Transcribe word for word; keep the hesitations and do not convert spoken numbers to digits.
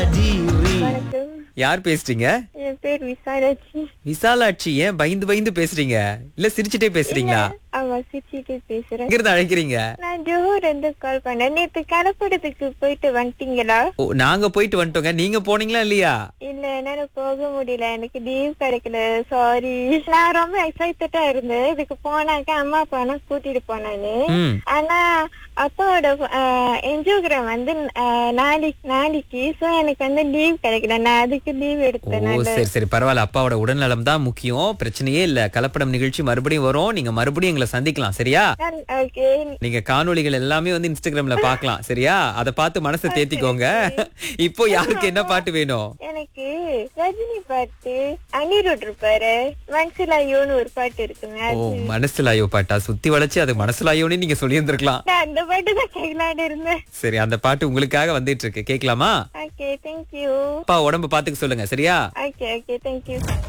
வணக்கம். யார் பேசுறீங்க? என் பேர் விசாலாட்சி. விசாலாட்சி, ஏன் பயந்து பயந்து பேசுறீங்க? இல்ல சிரிச்சிட்டே பேசுறீங்களா? ஆமா, சிரிச்சிட்டு பேசுறேன். எங்க இருந்து அழைக்கிறீங்க? நான் ஜோஹர் இருந்து கால் பண்ணேன். நேத்து கலப்படத்துக்கு போயிட்டு வந்துட்டீங்களா? ஓ, நாங்க போயிட்டு வந்துட்டோங்க. நீங்க போனீங்களா இல்லையா? இல்ல, என்னால போக முடியல. எனக்கு லீவ் கிடைக்கல. சாரி. நான் ரொம்ப எக்ஸைட்டடா இருந்தேன். இதுக்கு போனாக்க அம்மா அப்பா கூட்டிட்டு போனானு. ம். ஆனா அப்பாவோட என்ஜியோகிராம் வந்து ஆஹ், நாளைக்கு நாளைக்கு சோ எனக்கு வந்து லீவ் கிடைக்கல. நான் அதுக்கு லீவ் ஓ எடுத்தேன். சரி சரி, பரவாயில்ல. அப்பாவோட உடல்நலம் தான் முக்கியம். பிரச்சனையே இல்ல. கலப்படம் நிகழ்ச்சி மறுபடியும் வரும். நீங்க மறுபடியும் எங்களை சந்திக்கலாம், சரியா? ஓகே. நீங்க காணொளிகள் எல்லாமே வந்து இன்ஸ்டாகிராம்ல பாக்கலாம், சரியா? அத பார்த்து மனசை தேத்திக்கோங்க. இப்போ யாருக்கு என்ன பாட்டு வேணும்? எனக்கு ரஜினி பாட்டு, அனிருட் இருப்பாரு, மனசுலாயோன்னு ஒரு பாட்டு இருக்குங்க. ஓ, மனசுலாயோ பாட்டா? சுத்தி வளைச்சு அது மனசுலாயோன்னு நீங்க சொல்லி இருந்திருக்கலாம். நான் அந்த பாட்டு தான் கேட்கலான்னு இருந்தேன். சரி, அந்த பாட்டு உங்களுக்காக வந்துட்டு இருக்கு, கேட்கலாமா? Okay, thank you. அப்பா உடம்பு பாத்துக்க சொல்லுங்க, சரியா? Okay okay, thank you.